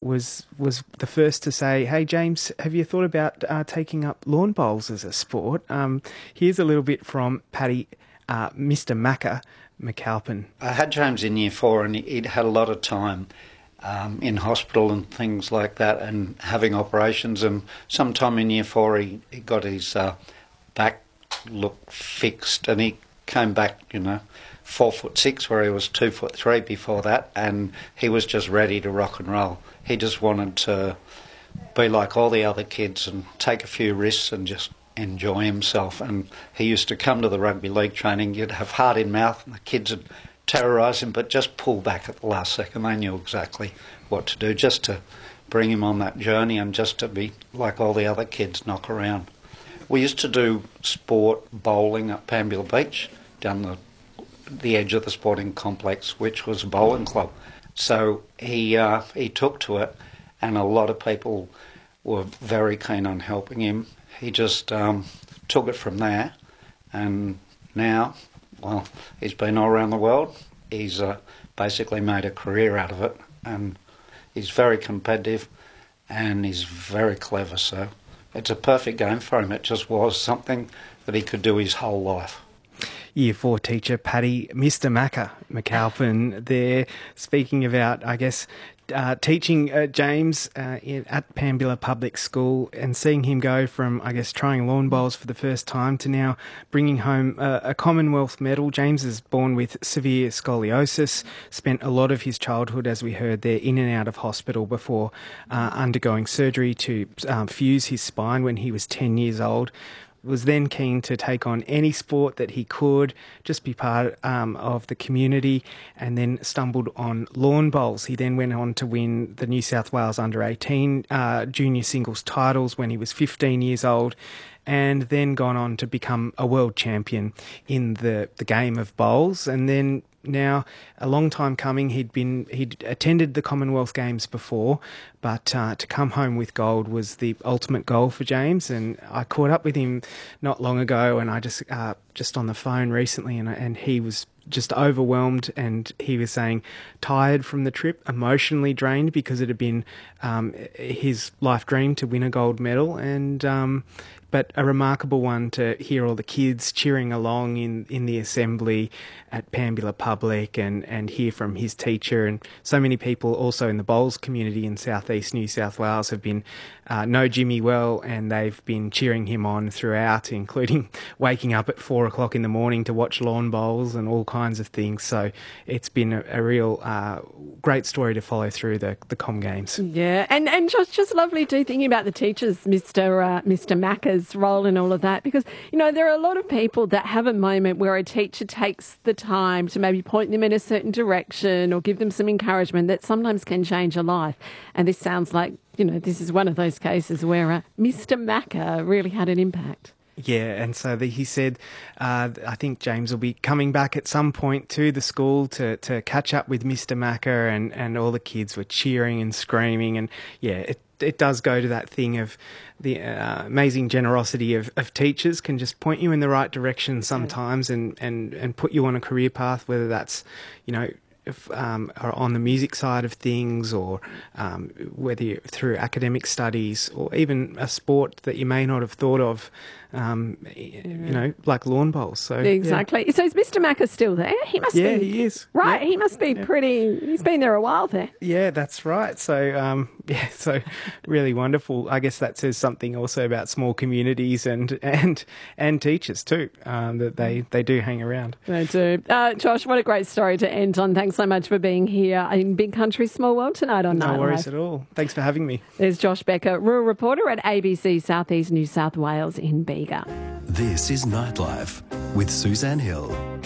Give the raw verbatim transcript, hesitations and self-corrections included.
was was the first to say, "Hey James, have you thought about uh, taking up lawn bowls as a sport?" Um, here's a little bit from Paddy, uh, Mister Macca McAlpin. I had James in year four, and he'd had a lot of time um, in hospital and things like that, and having operations. And sometime in year four, he, he got his uh, back look fixed, and he came back, you know, four foot six, where he was two foot three before that, and he was just ready to rock and roll. He just wanted to be like all the other kids and take a few risks and just enjoy himself. And he used to come to the rugby league training. You'd have heart in mouth, and the kids would terrorise him, but just pull back at the last second. They knew exactly what to do, just to bring him on that journey and just to be like all the other kids, knock around. We used to do sport bowling at Pambula Beach, down the the edge of the sporting complex, which was a bowling club. So he uh, he took to it, and a lot of people were very keen on helping him. He just um, took it from there, and now, well, he's been all around the world. He's uh, basically made a career out of it, and he's very competitive, and he's very clever, so it's a perfect game for him. It just was something that he could do his whole life. Year four teacher Paddy, Mister Macca McAlpin there, speaking about, I guess, uh, teaching uh, James uh, in, at Pambula Public School, and seeing him go from, I guess, trying lawn bowls for the first time to now bringing home uh, a Commonwealth medal. James is born with severe scoliosis, spent a lot of his childhood, as we heard there, in and out of hospital before uh, undergoing surgery to um, fuse his spine when he was ten years old. Was then keen to take on any sport that he could, just be part um, of the community, and then stumbled on lawn bowls. He then went on to win the New South Wales under eighteen uh, junior singles titles when he was fifteen years old, and then gone on to become a world champion in the, the game of bowls. And then now, a long time coming, he'd been he'd attended the Commonwealth Games before, but uh, to come home with gold was the ultimate goal for James. And I caught up with him not long ago, and I just uh, just on the phone recently, and and he was just overwhelmed, and he was saying tired from the trip, emotionally drained, because it had been um, his life dream to win a gold medal, and um, but a remarkable one to hear all the kids cheering along in, in the assembly at Pambula Public, and, and hear from his teacher. And so many people also in the bowls community in southeast New South Wales have been uh, know Jimmy well, and they've been cheering him on throughout, including waking up at four o'clock in the morning to watch lawn bowls and all kinds of things. So it's been a, a real uh, great story to follow through the, the Com Games. Yeah, and, and just, just lovely too, thinking about the teachers, Mister Uh, Mister Macca's role in all of that, because, you know, there are a lot of people that have a moment where a teacher takes the time to maybe point them in a certain direction or give them some encouragement that sometimes can change a life. And this sounds like, you know, this is one of those cases where uh, Mister Macca really had an impact. Yeah, and so the, he said, uh, I think James will be coming back at some point to the school to, to catch up with Mister Macca, and, and all the kids were cheering and screaming. And yeah, it it does go to that thing of the uh, amazing generosity of, of teachers can just point you in the right direction sometimes, and, and, and put you on a career path, whether that's, you know, if, um, are on the music side of things, or um, whether you're through academic studies, or even a sport that you may not have thought of, um, you know, like lawn bowls. So exactly. Yeah. So is Mister Macca still there? He must yeah, be. he is. Right, yeah. he must be yeah. pretty. He's been there a while there. Yeah, that's right. So um, yeah, so really wonderful. I guess that says something also about small communities and and and teachers too, um, that they they do hang around. They do. Uh, Josh, what a great story to end on. Thanks so much for being here in Big Country Small World tonight on Nightlife. No worries at all. Thanks for having me. There's Josh Becker, rural reporter at A B C Southeast New South Wales in Bega. This is Nightlife with Suzanne Hill.